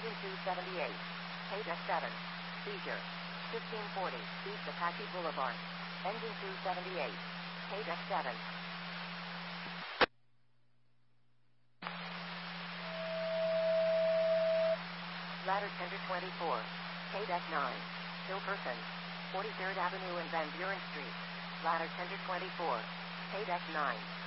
Engine 278. Page S7. Seizure. 1540 East Apache Boulevard. Engine 278. Page S7. Ladder Tender 24. Page S9. Hill Person. 43rd Avenue and Van Buren Street. Ladder Tender 24. Page S9.